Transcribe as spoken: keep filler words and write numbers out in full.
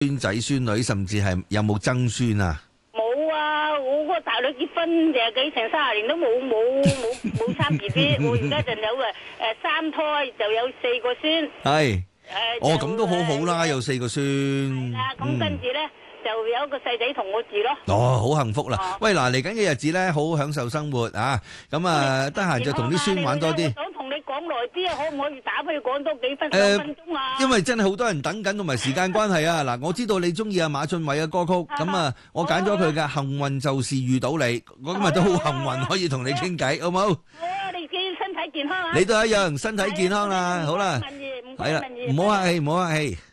孫仔孫女，甚至係有冇曾孫啊？ 冇啊！我嗰個大女結婚廿幾成三十年都冇冇冇冇生 B B， 我而家就有誒誒三胎就有四個孫。 係。 誒哦，咁都好好啦，有四個孫。 係啦，咁跟住咧就有一個細仔同我住咯。 哦，好幸福啦！喂，嗱，嚟緊嘅日子咧，好好享受生活啊！咁啊，得閒就同啲孫玩多啲。 我想同你講耐啲啊，可唔可以打俾你講多幾分誒兩分鐘啊？ 因為真係好多人等緊，同埋時間關係啊！嗱，我知道你中意阿馬浚偉嘅歌曲，咁啊，我揀咗佢嘅《幸運就是遇到你》，我今日都好幸運可以同你傾偈，好唔好？ 好啊，你自己身體健康啊！ 你都一樣，身體健康啦，好啦，係啦，唔好客氣，唔好客氣。